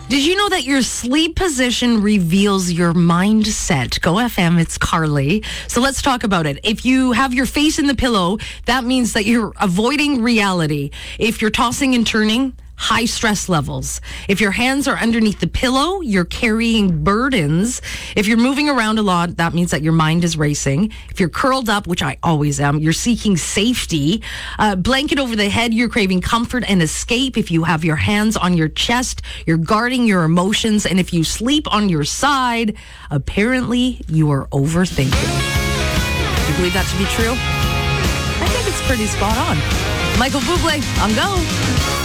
Did you know that your sleep position reveals your mindset? Go FM, it's Carly. So let's talk about it. If you have your face in the pillow, that means that you're avoiding reality. If you're tossing and turning, high stress levels. If your hands are underneath the pillow, you're carrying burdens. If you're moving around a lot, that means that your mind is racing. If you're curled up, which I always am, you're seeking safety. Blanket over the head, you're craving comfort and escape. If you have your hands on your chest, you're guarding your emotions. And if you sleep on your side, apparently you are overthinking. You believe that to be true? I think it's pretty spot on. Michael Bublé on Go.